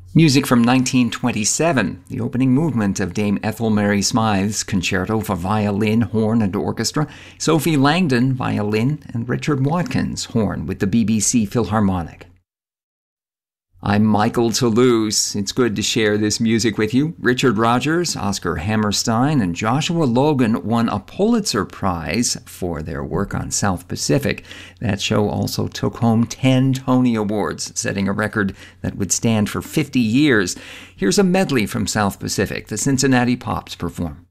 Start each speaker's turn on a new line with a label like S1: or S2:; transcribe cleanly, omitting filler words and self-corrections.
S1: Music from 1927, the opening movement of Dame Ethel Mary Smythe's Concerto for Violin, Horn and Orchestra, Sophie Langdon, violin, and Richard Watkins, horn, with the BBC Philharmonic. I'm Michael Toulouse. It's good to share this music with you. Richard Rodgers, Oscar Hammerstein, and Joshua Logan won a Pulitzer Prize for their work on South Pacific. That show also took home 10 Tony Awards, setting a record that would stand for 50 years. Here's a medley from South Pacific. The Cincinnati Pops perform.